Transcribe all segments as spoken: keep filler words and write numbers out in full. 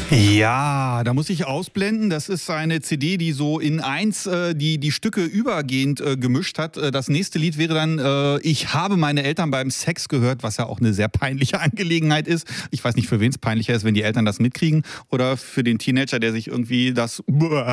Ja, da muss ich ausblenden. Das ist eine C D, die so in eins äh, die, die Stücke übergehend äh, gemischt hat. Äh, Das nächste Lied wäre dann äh, Ich habe meine Eltern beim Sex gehört, was ja auch eine sehr peinliche Angelegenheit ist. Ich weiß nicht, für wen es peinlicher ist, wenn die Eltern das mitkriegen oder für den Teenager, der sich irgendwie das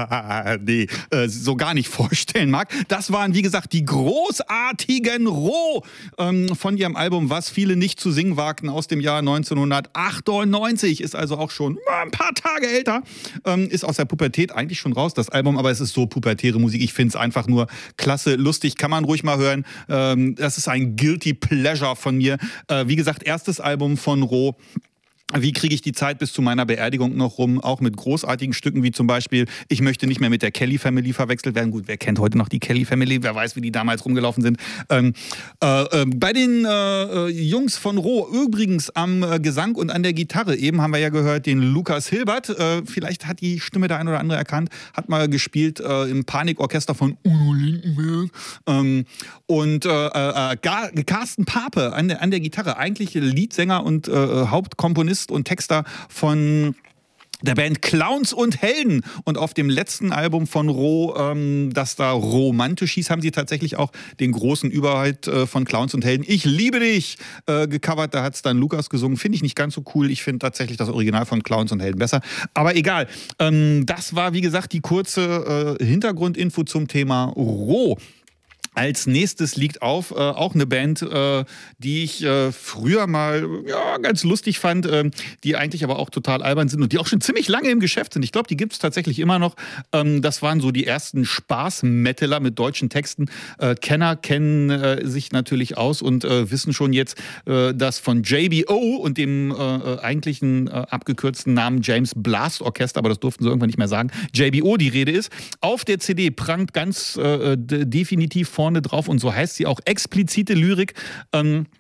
nee, äh, so gar nicht vorstellen mag. Das waren, wie gesagt, die großartigen Roh ähm, von ihrem Album, was viele nicht zu singen wagten, aus dem Jahr neunzehnhundertachtundneunzig. Ist also auch schon ein paar Tage älter, ähm, ist aus der Pubertät eigentlich schon raus, das Album, aber es ist so pubertäre Musik. Ich finde es einfach nur klasse, lustig, kann man ruhig mal hören. Ähm, das ist ein Guilty Pleasure von mir. Äh, wie gesagt, erstes Album von Roh. Wie kriege ich die Zeit bis zu meiner Beerdigung noch rum? Auch mit großartigen Stücken wie zum Beispiel Ich möchte nicht mehr mit der Kelly Family verwechselt werden. Gut, wer kennt heute noch die Kelly Family? Wer weiß, wie die damals rumgelaufen sind. Ähm, äh, äh, bei den äh, Jungs von Roh übrigens am äh, Gesang und an der Gitarre. Eben haben wir ja gehört den Lukas Hilbert. Äh, vielleicht hat die Stimme der ein oder andere erkannt. Hat mal gespielt äh, im Panikorchester von Uno Lindenberg. Ähm, und äh, äh, Carsten Pape an der, an der Gitarre. Eigentlich Leadsänger und äh, Hauptkomponist und Texter von der Band Clowns und Helden. Und auf dem letzten Album von Roh, ähm, das da romantisch hieß, haben sie tatsächlich auch den großen Überhalt äh, von Clowns und Helden, Ich liebe dich, äh, gecovert. Da hat es dann Lukas gesungen. Finde ich nicht ganz so cool. Ich finde tatsächlich das Original von Clowns und Helden besser. Aber egal. Ähm, das war, wie gesagt, die kurze äh, Hintergrundinfo zum Thema Roh. Als nächstes liegt auf, äh, auch eine Band, äh, die ich äh, früher mal ja, ganz lustig fand, äh, die eigentlich aber auch total albern sind und die auch schon ziemlich lange im Geschäft sind. Ich glaube, die gibt es tatsächlich immer noch. Ähm, das waren so die ersten Spaß-Metaler mit deutschen Texten. Äh, Kenner kennen äh, sich natürlich aus und äh, wissen schon jetzt, äh, dass von J B O und dem äh, eigentlichen äh, abgekürzten Namen James Blast Orchester, aber das durften sie irgendwann nicht mehr sagen, J B O die Rede ist. Auf der C D prangt ganz äh, definitiv vorne drauf und so heißt sie auch explizite Lyrik. Ähm,